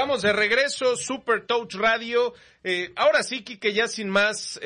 Estamos de regreso, Super Touch Radio. Ahora sí, Quique, ya sin más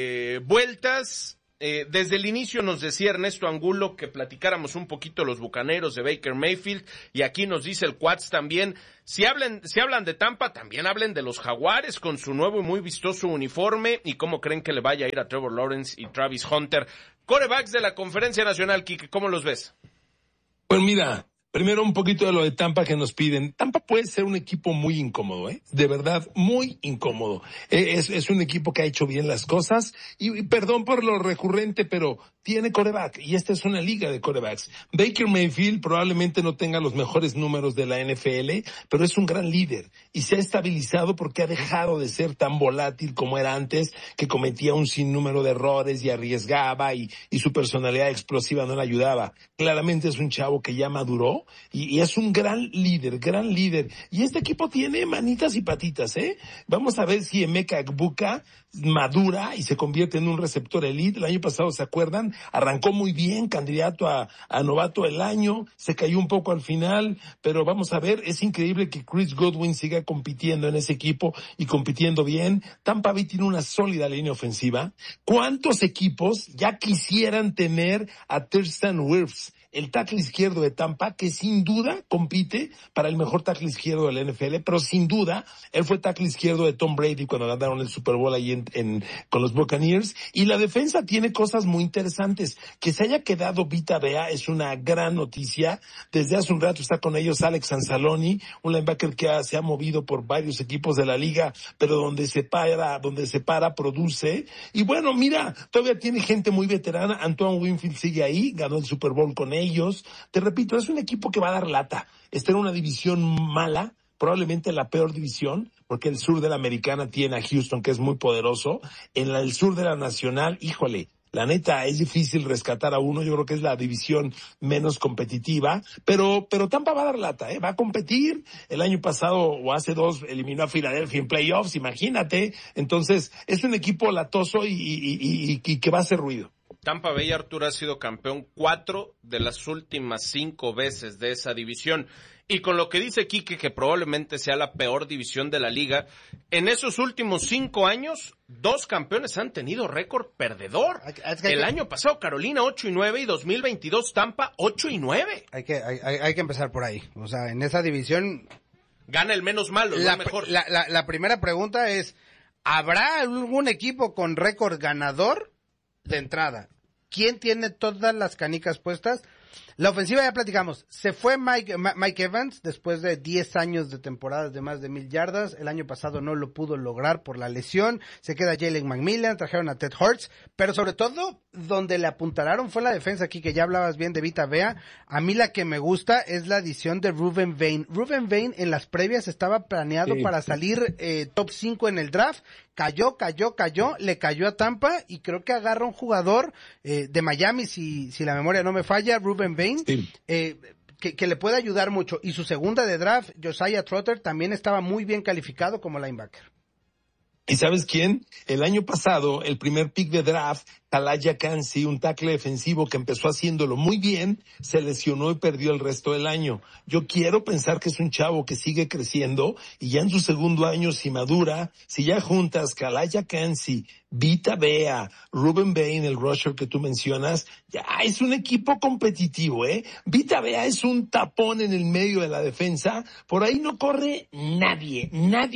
vueltas. Desde el inicio nos decía Ernesto Angulo que platicáramos un poquito los Bucaneros de Baker Mayfield, y aquí nos dice el Quats también, si hablan de Tampa, también hablen de los Jaguares con su nuevo y muy vistoso uniforme, y cómo creen que le vaya a ir a Trevor Lawrence y Travis Hunter. Quarterbacks de la Conferencia Nacional, Quique, ¿cómo los ves? Pues mira, primero un poquito de lo de Tampa que nos piden. Tampa puede ser un equipo muy incómodo, de verdad, muy incómodo. Es un equipo que ha hecho bien las cosas y perdón por lo recurrente, pero tiene quarterback y esta es una liga de quarterbacks. Baker Mayfield probablemente no tenga los mejores números de la NFL, pero es un gran líder y se ha estabilizado porque ha dejado de ser tan volátil como era antes, que cometía un sinnúmero de errores y arriesgaba y su personalidad explosiva no le ayudaba. Claramente es un chavo que ya maduró y es un gran líder. Y este equipo tiene manitas y patitas, Vamos a ver si Emeka Egbuka madura y se convierte en un receptor elite. El año pasado, ¿se acuerdan? Arrancó muy bien, candidato a novato del año, se cayó un poco al final, pero vamos a ver, es increíble que Chris Godwin siga compitiendo en ese equipo y compitiendo bien. Tampa Bay tiene una sólida línea ofensiva. ¿Cuántos equipos ya quisieran tener a Tristan Wirfs, el tackle izquierdo de Tampa, que sin duda compite para el mejor tackle izquierdo de la NFL, pero sin duda, él fue tackle izquierdo de Tom Brady cuando ganaron el Super Bowl ahí con los Buccaneers, y la defensa tiene cosas muy interesantes. Que se haya quedado Vita Vea es una gran noticia. Desde hace un rato está con ellos Alex Anzalone, un linebacker que se ha movido por varios equipos de la liga, pero donde se para, produce. Y bueno, mira, todavía tiene gente muy veterana. Antoine Winfield sigue ahí, ganó el Super Bowl con ellos. Te repito, es un equipo que va a dar lata. Está en una división mala, probablemente la peor división, porque el sur de la Americana tiene a Houston, que es muy poderoso. En el sur de la Nacional, híjole, la neta, es difícil rescatar a uno. Yo creo que es la división menos competitiva, pero Tampa va a dar lata, va a competir. El año pasado o hace dos eliminó a Filadelfia en playoffs, imagínate. Entonces, es un equipo latoso y que va a hacer ruido. Tampa Bay, Arturo, ha sido campeón 4 de las últimas 5 veces de esa división. Y con lo que dice Quique, que probablemente sea la peor división de la liga, en esos últimos 5 años, 2 campeones han tenido récord perdedor. El año pasado Carolina 8-9 y 2022 Tampa 8-9. Hay que empezar por ahí. O sea, en esa división gana el menos malo, no el mejor. La primera pregunta es, ¿habrá algún equipo con récord ganador de entrada? ¿Quién tiene todas las canicas puestas? La ofensiva ya platicamos. Se fue Mike Evans después de 10 años de temporadas de más de 1,000 yardas. El año pasado no lo pudo lograr por la lesión. Se queda Jalen McMillan, trajeron a Ted Hurts. Pero sobre todo, donde le apuntalaron fue la defensa aquí, que ya hablabas bien de Vita Vea. A mí la que me gusta es la adición de Ruben Bain. Ruben Bain en las previas estaba planeado para salir top 5 en el draft. Cayó, le cayó a Tampa y creo que agarra un jugador de Miami, si la memoria no me falla, Ruben Bain, que le puede ayudar mucho. Y su segunda de draft, Josiah Trotter, también estaba muy bien calificado como linebacker. ¿Y sabes quién? El año pasado, el primer pick de draft, Elijah Cansey, un tackle defensivo que empezó haciéndolo muy bien, se lesionó y perdió el resto del año. Yo quiero pensar que es un chavo que sigue creciendo y ya en su segundo año, si madura, si ya juntas Elijah Cansey, Vita Vea, Ruben Bain, el rusher que tú mencionas, ya es un equipo competitivo, Vita Vea es un tapón en el medio de la defensa, por ahí no corre nadie.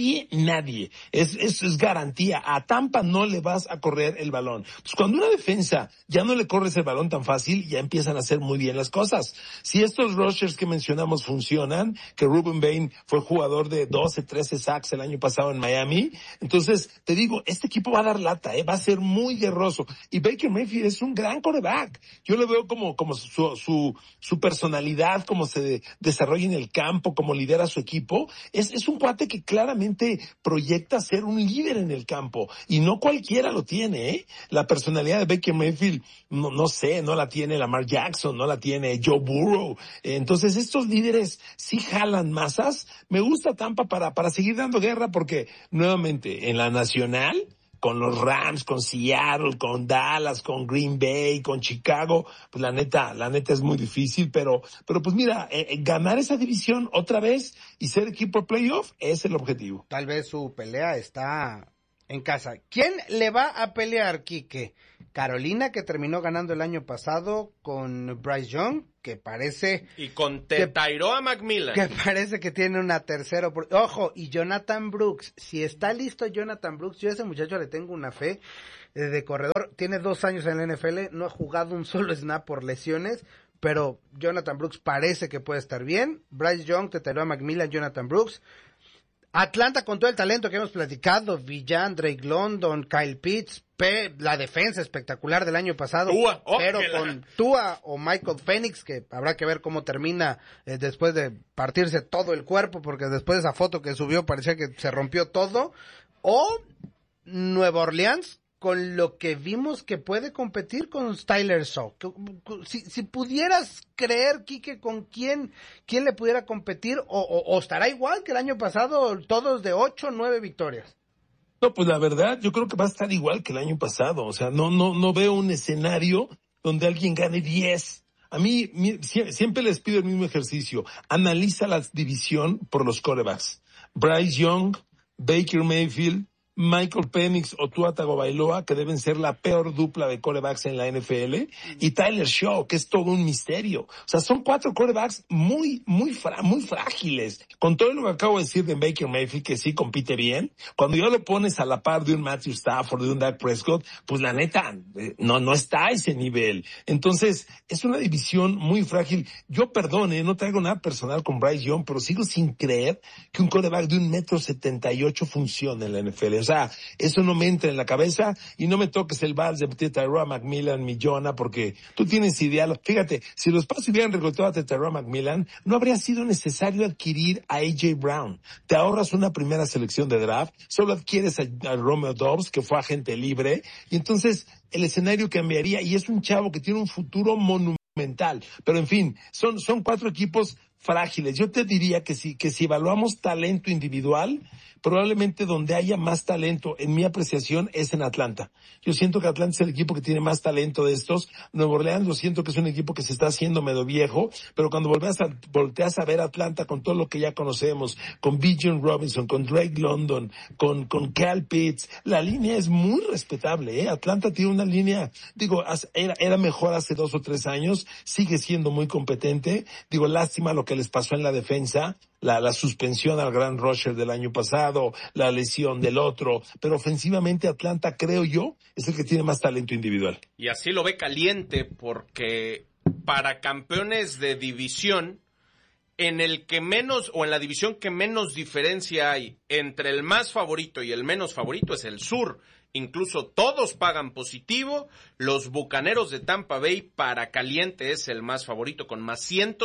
Es garantía. A Tampa no le vas a correr el balón. Pues cuando una defensa ya no le corres el balón tan fácil, ya empiezan a hacer muy bien las cosas. Si estos rushers que mencionamos funcionan, que Ruben Bain fue jugador de 12, 13 sacks el año pasado en Miami, entonces te digo, este equipo va a dar lata, va a ser muy guerroso. Y Baker Mayfield es un gran quarterback. Yo le veo como su personalidad, cómo se desarrolla en el campo, cómo lidera a su equipo. Es un cuate que claramente proyecta ser un líder en el campo. Y no cualquiera lo tiene, La personalidad de Baker Mayfield, no sé, no la tiene Lamar Jackson, no la tiene Joe Burrow. Entonces estos líderes sí jalan masas. Me gusta Tampa para seguir dando guerra porque, nuevamente, en la nacional, con los Rams, con Seattle, con Dallas, con Green Bay, con Chicago, pues la neta es muy difícil, pero pues mira, ganar esa división otra vez y ser equipo de playoff es el objetivo. Tal vez su pelea está en casa. ¿Quién le va a pelear, Quique? Carolina, que terminó ganando el año pasado con Bryce Young, que parece... Y con Tyrone McMillan. Que parece que tiene una tercera oportunidad. Ojo, y Jonathan Brooks. Si está listo Jonathan Brooks, yo a ese muchacho le tengo una fe de corredor. Tiene 2 años en la NFL, no ha jugado un solo snap por lesiones, pero Jonathan Brooks parece que puede estar bien. Bryce Young, Tyrone McMillan, Jonathan Brooks. Atlanta con todo el talento que hemos platicado, Villan, Drake London, Kyle Pitts, la defensa espectacular del año pasado, pero con Tua o Michael Penix, que habrá que ver cómo termina después de partirse todo el cuerpo, porque después de esa foto que subió parecía que se rompió todo, o Nueva Orleans, con lo que vimos que puede competir con Tyler Shaw. Si pudieras creer, Quique, con quién le pudiera competir, o estará igual que el año pasado, todos de 8 o 9 victorias. No, pues la verdad, yo creo que va a estar igual que el año pasado. O sea, no veo un escenario donde alguien gane 10. A mí siempre les pido el mismo ejercicio. Analiza la división por los quarterbacks. Bryce Young, Baker Mayfield, Michael Penix o Tua Tagovailoa, que deben ser la peor dupla de quarterbacks en la NFL, y Tyler Shaw, que es todo un misterio. O sea, son 4 quarterbacks muy frágiles. Con todo lo que acabo de decir de Baker Mayfield, que sí compite bien, cuando ya lo pones a la par de un Matthew Stafford, de un Dak Prescott, pues la neta, no está a ese nivel. Entonces, es una división muy frágil. Yo, no traigo nada personal con Bryce Young, pero sigo sin creer que un quarterback de 1.78 m funcione en la NFL. O sea, eso no me entra en la cabeza, y no me toques el vals de Tyrone McMillan, Millona, porque tú tienes idea. Fíjate, si los Pats hubieran reclutado a Tyrone McMillan, no habría sido necesario adquirir a A.J. Brown. Te ahorras una primera selección de draft, solo adquieres a Romeo Doubs, que fue agente libre, y entonces el escenario cambiaría, y es un chavo que tiene un futuro monumental. Pero en fin, son 4 equipos frágiles. Yo te diría que si evaluamos talento individual, probablemente donde haya más talento, en mi apreciación, es en Atlanta. Yo siento que Atlanta es el equipo que tiene más talento de estos. Nueva Orleans, lo siento que es un equipo que se está haciendo medio viejo, pero cuando volteas a ver Atlanta con todo lo que ya conocemos, con Bijan Robinson, con Drake London, con Kyle Pitts, la línea es muy respetable, ¿eh? Atlanta tiene una línea, era mejor hace 2 o 3 años, sigue siendo muy competente. Lástima lo que les pasó en la defensa, la suspensión al gran rusher del año pasado, la lesión del otro, pero ofensivamente Atlanta, creo yo, es el que tiene más talento individual. Y así lo ve Caliente, porque para campeones de división, en el que menos, o en la división que menos diferencia hay entre el más favorito y el menos favorito, es el sur. Incluso todos pagan positivo. Los Bucaneros de Tampa Bay, para Caliente, es el más favorito con más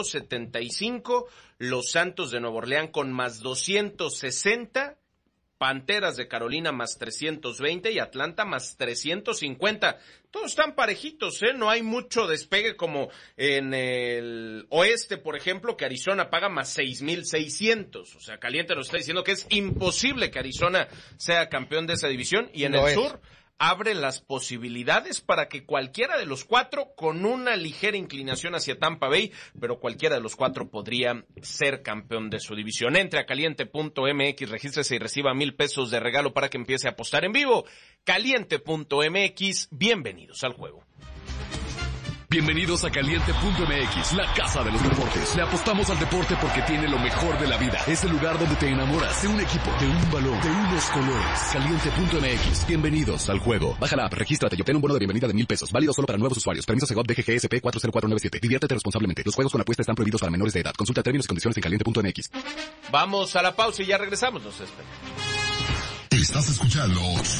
175. Los Santos de Nueva Orleans con más 260. Panteras de Carolina más 320 y Atlanta más 350. Todos están parejitos, no hay mucho despegue como en el oeste, por ejemplo, que Arizona paga más 6,600. O sea, Caliente nos está diciendo que es imposible que Arizona sea campeón de esa división, y en el sur abre las posibilidades para que cualquiera de los 4, con una ligera inclinación hacia Tampa Bay, pero cualquiera de los 4 podría ser campeón de su división. Entre a caliente.mx, regístrese y reciba $1,000 de regalo para que empiece a apostar en vivo. Caliente.mx, bienvenidos al juego. Bienvenidos a Caliente.mx, la casa de los deportes. Le apostamos al deporte porque tiene lo mejor de la vida. Es el lugar donde te enamoras de un equipo, de un balón, de unos colores. Caliente.mx, bienvenidos al juego. Baja la app, regístrate y obtén un bono de bienvenida de $1,000. Válido solo para nuevos usuarios. Permiso Segov DGGSP 40497. Diviértete responsablemente. Los juegos con apuesta están prohibidos para menores de edad. Consulta términos y condiciones en Caliente.mx. Vamos a la pausa y ya regresamos. No se esperen. Estás escuchando